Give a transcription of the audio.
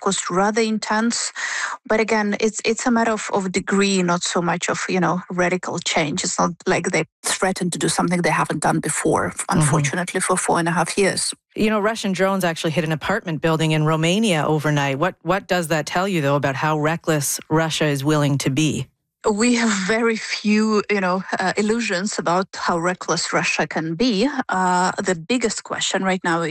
course, rather intense. But again, it's a matter of degree, not so much of, radical change. It's not like they threaten to do something they haven't done before, unfortunately, for 4.5 years. Russian drones actually hit an apartment building in Romania overnight. What does that tell you, though, about how reckless Russia is willing to be? We have very few, illusions about how reckless Russia can be. The biggest question right now